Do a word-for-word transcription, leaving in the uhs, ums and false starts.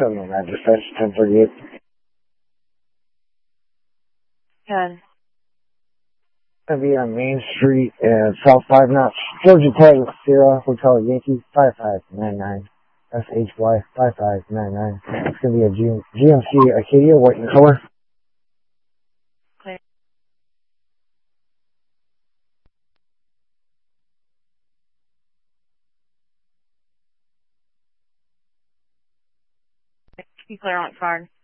seven on that dispatch, ten thirty-eight. ten. Gonna be on Main Street and South five Notch, Georgia Tag, Sierra Hotel Yankee, five five nine nine. S H Y five five nine nine. It's gonna be a G M C Acadia, white in color. Clear. Be clear on card.